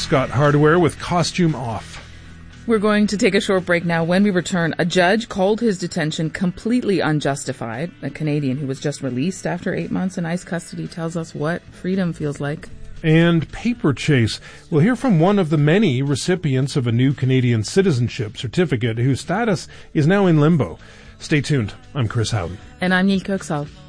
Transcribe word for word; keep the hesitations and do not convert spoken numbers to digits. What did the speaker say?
Scott Hardware with Costume Off. We're going to take a short break now. When we return, a judge called his detention completely unjustified. A Canadian who was just released after eight months in ICE custody tells us what freedom feels like. And Paper Chase. We'll hear from one of the many recipients of a new Canadian citizenship certificate whose status is now in limbo. Stay tuned. I'm Chris Howden. And I'm Neil Kirksall.